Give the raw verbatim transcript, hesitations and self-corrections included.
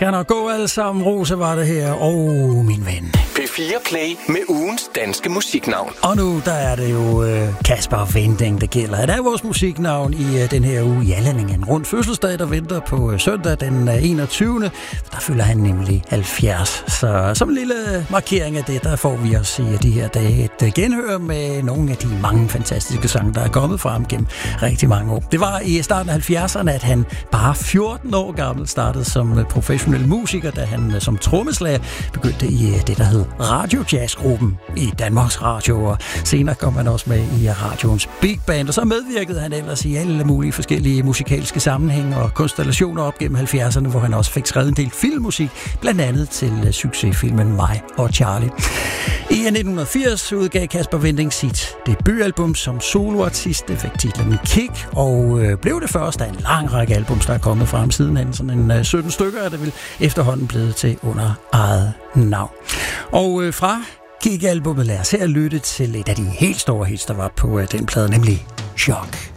Skal nok gå alle sammen. Rose var det her. Åh, oh, min ven. P fire Play med ugens danske musiknavn. Og nu, der er det jo øh, Kasper Winding, der gælder. Det er vores musiknavn i øh, den her uge. Jalling, en rund fødselsdag, der venter på øh, søndag den øh, enogtyvende Der fylder han nemlig halvfjerds Så som en lille markering af det, der får vi os i de her dage et øh, genhør med nogle af de mange fantastiske sange, der er kommet fra ham gennem rigtig mange år. Det var i starten af halvfjerdserne, at han bare fjorten år gammel startede som øh, professionel musiker, da han øh, som trommeslager begyndte i øh, det, der hed Radio-Jazz-gruppen i Danmarks Radio, og senere kom han også med i radioens Big Band, og så medvirkede han ellers i alle mulige forskellige musikalske sammenhænge og konstellationer op gennem halvfjerdserne, hvor han også fik skrevet en del filmmusik, blandt andet til succesfilmen Mig og Charlie. I nitten firs udgav Kasper Winding sit debutalbum som soloartist. Det fik titlen Kick, og øh, blev det første af en lang række albums, der er kommet fra ham siden hen. Sådan en øh, sytten stykker er det vel efterhånden blevet til under eget navn. Og øh, fra Kick-albummet lad os her lytte til et af de helt store hits, der var på øh, den plade, nemlig Chok.